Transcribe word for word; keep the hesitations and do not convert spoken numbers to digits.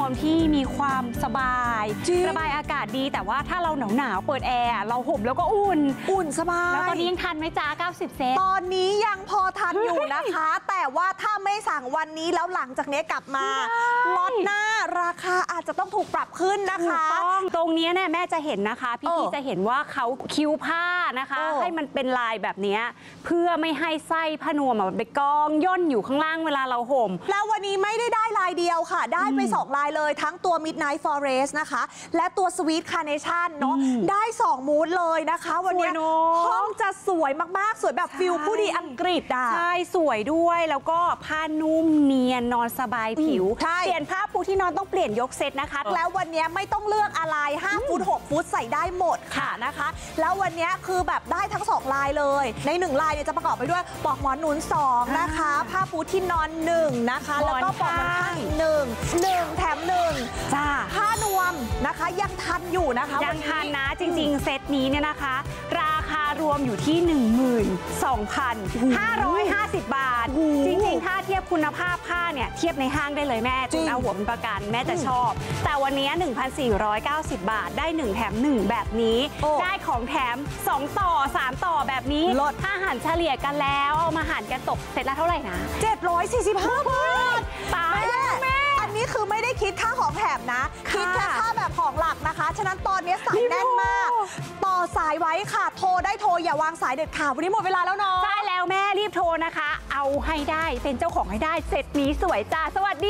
มที่มีความสบายระบายอากาศดีแต่ว่าถ้าเราหนาวหนาวเปิดแอร์เราห่มแล้วก็อุ่นอุ่นสบายแล้วตอนนี้ยังทันไหมจ้าเก้าสิบเซตตอนนี้ยังพอทันอยู่นะคะ แต่ว่าถ้าไม่สั่งวันนี้แล้วหลังจากนี้กลับมาล็อตหน้าราคาอาจจะต้องถูกปรับขึ้นนะคะตรงนี้เนี่ยแม่จะเห็นนะคะพี่ๆจะเห็นว่าเขาคิ้วผ้านะคะให้มันเป็นลายแบบนี้เพื่อไม่ให้ไส้ผ้านวมไปกองย่นอยู่ข้างล่างเวลาเราห่มแล้ววันนี้ไม่ได้ได้ลายเดียวค่ะได้ไปสองลายเลยทั้งตัว Midnight Forest นะคะและตัว Sweet Carnation เนาะได้สองมูดเลยนะคะวันนี้ห้องจะสวยมากๆสวยแบบฟิลผู้ดีอังกฤษอ่ะใช่สวยด้วยแล้วก็ผ้านุ่มเนียนนอนสบายผิวเปลี่ยนผ้าปูที่นอนต้องเปลี่ยนยกเซตนะคะแล้ววันนี้ไม่ต้องเลือกอะไรห้าฟุตหกฟุตใส่ได้หมดค่ะนะคะแล้ววันนี้คือแบบได้ทั้งสองลายเลยในหนึ่งลายเนี่ยจะประกอบไปด้วยปลอกหมอนหนุนสองนะคะผ้าปูที่นอนหนึ่งนะคะแล้วก็ปลอกหมอนข้างอีกหนึ่งหนึ่งแถมหนึ่งจ้าผ้านวมนะคะยังทันอยู่นะคะยังทันนะจริงๆเซตนี้เนี่ยนะคะราคารวมอยู่ที่ หนึ่งหมื่นสองพันห้าร้อยห้าสิบ บาทจริงๆถ้าเทียบคุณภาพผ้าเนี่ยเทียบในห้างได้เลยแม่จนเอาหัวเป็นประกันแม่จะชอบแต่วันนี้ หนึ่งพันสี่ร้อยเก้าสิบ บาทได้หนึ่งแถมหนึ่งแบบนี้ได้ของแถมสองต่อสามต่อแบบนี้ถ้าหารเฉลี่ยกันแล้วเอามาหารกันตกเสร็จแล้วเท่าไหร่นะเจ็ดร้อยสี่สิบห้าบาทตายแม่อันนี้คือไม่ได้คิดค่าของแถมนะคิดแค่ค่าแบบของหลักนะคะฉะนั้นตอนนี้สายแน่นมากต่อสายไว้ค่ะโทรได้โทรอย่าวางสายเด็ดขาดวันนี้หมดเวลาแล้วเนาะใช่แล้วแม่รีบโทรนะคะเอาให้ได้เป็นเจ้าของให้ได้เสร็จนี้สวยจ้าสวัสดี